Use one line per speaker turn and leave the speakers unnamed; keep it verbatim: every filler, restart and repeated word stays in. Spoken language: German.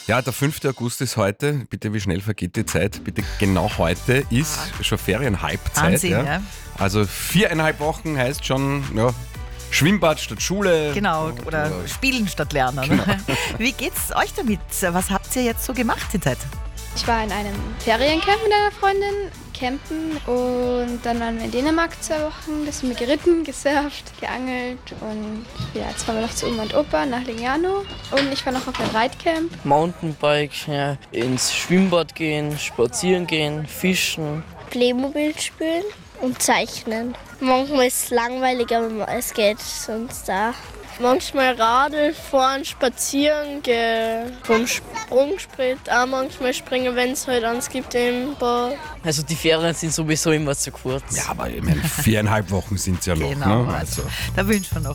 Ja, der fünfte August ist heute. Bitte, wie schnell vergeht die Zeit? Bitte, genau heute ist schon Ferienhalbzeit.
Wahnsinn,
ja.
ja.
Also viereinhalb Wochen heißt schon, ja, Schwimmbad statt Schule.
Genau, oder spielen statt lernen.
Genau.
Wie geht's euch damit? Was habt ihr jetzt so gemacht die Zeit?
Ich war in einem Feriencamp mit einer Freundin, campen, und dann waren wir in Dänemark zwei Wochen. Da sind wir geritten, gesurft, geangelt und ja, jetzt fahren wir noch zu Oma und Opa nach Lignano. Und ich war noch auf einem Reitcamp.
Mountainbike, ja, ins Schwimmbad gehen, spazieren gehen, fischen.
Playmobil spielen und zeichnen. Manchmal ist es langweilig, aber es geht sonst da. Manchmal Radl fahren, spazieren gehen, vom Sprungbrett auch manchmal springen, wenn es halt eins gibt im Bad.
Also die Ferien sind sowieso immer zu kurz.
Ja, aber ich meine, viereinhalb Wochen sind es ja noch.
Genau,
Ne?
also
Also.
da wünschen wir noch